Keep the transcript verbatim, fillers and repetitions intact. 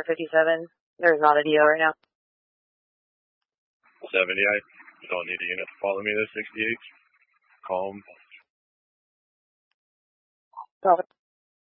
Center fifty-seven. There's not a D O right now. seventy, I don't need a unit to follow me to sixty-eight. Calm. Copy.